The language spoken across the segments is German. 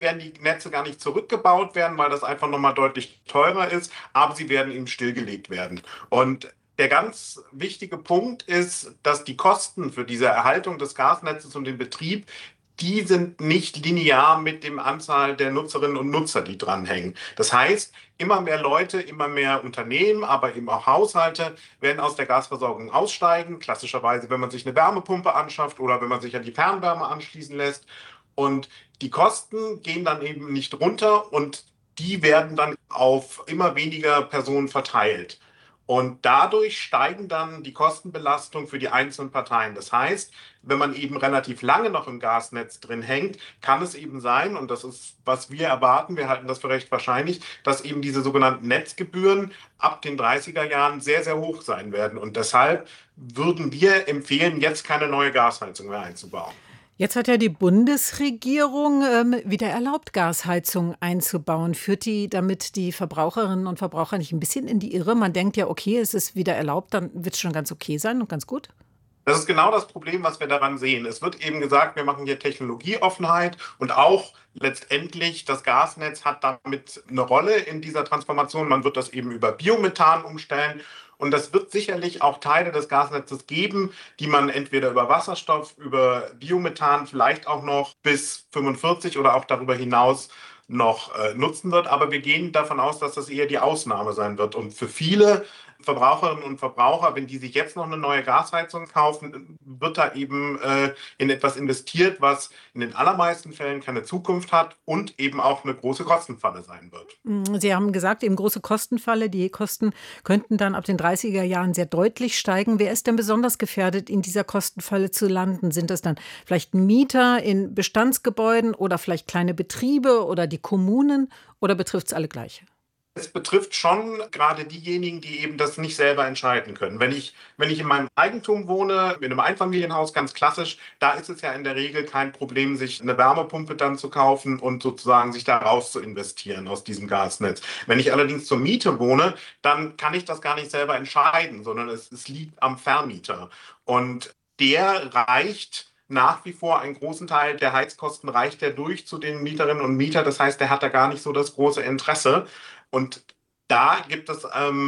werden die Netze gar nicht zurückgebaut werden, weil das einfach nochmal deutlich teurer ist, aber sie werden eben stillgelegt werden. Und der ganz wichtige Punkt ist, dass die Kosten für diese Erhaltung des Gasnetzes und den Betrieb, die sind nicht linear mit dem Anzahl der Nutzerinnen und Nutzer, die dranhängen. Das heißt, immer mehr Leute, immer mehr Unternehmen, aber eben auch Haushalte werden aus der Gasversorgung aussteigen. Klassischerweise, wenn man sich eine Wärmepumpe anschafft oder wenn man sich an die Fernwärme anschließen lässt. Und die Kosten gehen dann eben nicht runter und die werden dann auf immer weniger Personen verteilt. Und dadurch steigen dann die Kostenbelastungen für die einzelnen Parteien. Das heißt, wenn man eben relativ lange noch im Gasnetz drin hängt, kann es eben sein, und das ist, was wir erwarten, wir halten das für recht wahrscheinlich, dass eben diese sogenannten Netzgebühren ab den 30er Jahren sehr, sehr hoch sein werden. Und deshalb würden wir empfehlen, jetzt keine neue Gasheizung mehr einzubauen. Jetzt hat ja die Bundesregierung wieder erlaubt, Gasheizung einzubauen. Führt die damit die Verbraucherinnen und Verbraucher nicht ein bisschen in die Irre? Man denkt ja, okay, es ist wieder erlaubt, dann wird es schon ganz okay sein und ganz gut. Das ist genau das Problem, was wir daran sehen. Es wird eben gesagt, wir machen hier Technologieoffenheit und auch letztendlich das Gasnetz hat damit eine Rolle in dieser Transformation. Man wird das eben über Biomethan umstellen. Und das wird sicherlich auch Teile des Gasnetzes geben, die man entweder über Wasserstoff, über Biomethan, vielleicht auch noch bis 45 oder auch darüber hinaus noch nutzen wird. Aber wir gehen davon aus, dass das eher die Ausnahme sein wird. Und für viele Verbraucherinnen und Verbraucher, wenn die sich jetzt noch eine neue Gasheizung kaufen, wird da eben in etwas investiert, was in den allermeisten Fällen keine Zukunft hat und eben auch eine große Kostenfalle sein wird. Sie haben gesagt, eben große Kostenfalle. Die Kosten könnten dann ab den 30er Jahren sehr deutlich steigen. Wer ist denn besonders gefährdet, in dieser Kostenfalle zu landen? Sind das dann vielleicht Mieter in Bestandsgebäuden oder vielleicht kleine Betriebe oder die Kommunen oder betrifft es alle gleich? Es betrifft schon gerade diejenigen, die eben das nicht selber entscheiden können. Wenn ich in meinem Eigentum wohne, in einem Einfamilienhaus, ganz klassisch, da ist es ja in der Regel kein Problem, sich eine Wärmepumpe dann zu kaufen und sozusagen sich da raus zu investieren aus diesem Gasnetz. Wenn ich allerdings zur Miete wohne, dann kann ich das gar nicht selber entscheiden, sondern es liegt am Vermieter. Und der reicht nach wie vor einen großen Teil der Heizkosten reicht der durch zu den Mieterinnen und Mietern. Das heißt, der hat da gar nicht so das große Interesse. Und da gibt es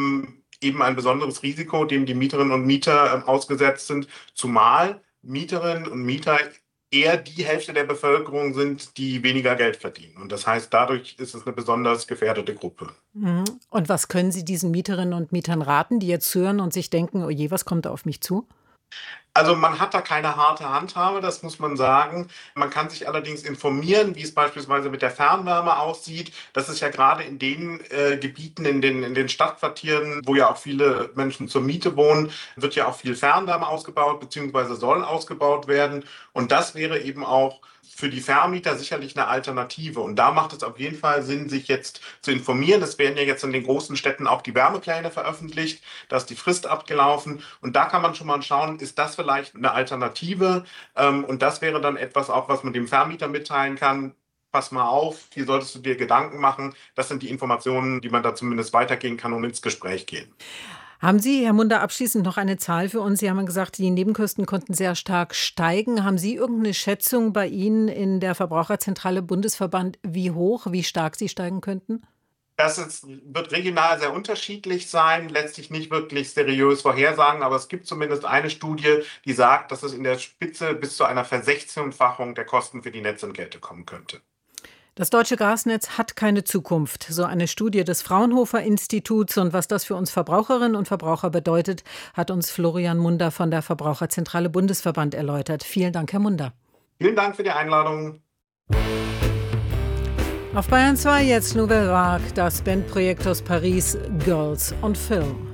eben ein besonderes Risiko, dem die Mieterinnen und Mieter ausgesetzt sind, zumal Mieterinnen und Mieter eher die Hälfte der Bevölkerung sind, die weniger Geld verdienen. Und das heißt, dadurch ist es eine besonders gefährdete Gruppe. Und was können Sie diesen Mieterinnen und Mietern raten, die jetzt hören und sich denken, oh je, was kommt da auf mich zu? Also man hat da keine harte Handhabe, das muss man sagen. Man kann sich allerdings informieren, wie es beispielsweise mit der Fernwärme aussieht. Das ist ja gerade in den Gebieten, in den Stadtquartieren, wo ja auch viele Menschen zur Miete wohnen, wird ja auch viel Fernwärme ausgebaut, beziehungsweise soll ausgebaut werden. Und das wäre eben auch für die Vermieter sicherlich eine Alternative. Und da macht es auf jeden Fall Sinn, sich jetzt zu informieren. Es werden ja jetzt in den großen Städten auch die Wärmepläne veröffentlicht. Da ist die Frist abgelaufen. Und da kann man schon mal schauen, ist das vielleicht eine Alternative? Und das wäre dann etwas auch, was man dem Vermieter mitteilen kann. Pass mal auf, hier solltest du dir Gedanken machen. Das sind die Informationen, die man da zumindest weitergehen kann und ins Gespräch gehen. Haben Sie, Herr Munder, abschließend noch eine Zahl für uns? Sie haben gesagt, die Nebenkosten konnten sehr stark steigen. Haben Sie irgendeine Schätzung bei Ihnen in der Verbraucherzentrale Bundesverband, wie hoch, wie stark sie steigen könnten? Wird regional sehr unterschiedlich sein, lässt sich nicht wirklich seriös vorhersagen, aber es gibt zumindest eine Studie, die sagt, dass es in der Spitze bis zu einer Versechzehnfachung der Kosten für die Netzentgelte kommen könnte. Das deutsche Gasnetz hat keine Zukunft. So eine Studie des Fraunhofer Instituts. Und was das für uns Verbraucherinnen und Verbraucher bedeutet, hat uns Florian Munder von der Verbraucherzentrale Bundesverband erläutert. Vielen Dank, Herr Munder. Vielen Dank für die Einladung. Auf Bayern 2 jetzt Nouvelle Vague, das Bandprojekt aus Paris, Girls on Film.